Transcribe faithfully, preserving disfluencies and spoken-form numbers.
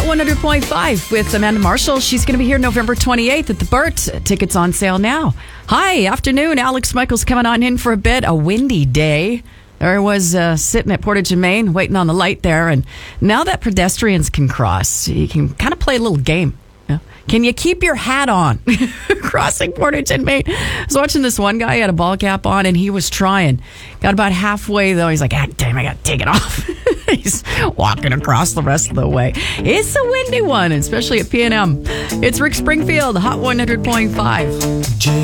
Hot one hundred point five with Amanda Marshall. She's going to be here November twenty-eighth at the Burt. Tickets on sale now. Hi, afternoon. Alex Michaels coming on in for a bit. A windy day. There I was uh, sitting at Portage and Main, waiting on the light there. And now that pedestrians can cross, you can kind of play a little game. Yeah. Can you keep your hat on crossing Portage and Main? I was watching this one guy, he had a ball cap on, and he was trying. Got about halfway, though. He's like, ah, damn, I got to take it off. He's walking across the rest of the way. It's a windy one, especially at P and M. It's Rick Springfield, Hot one hundred point five.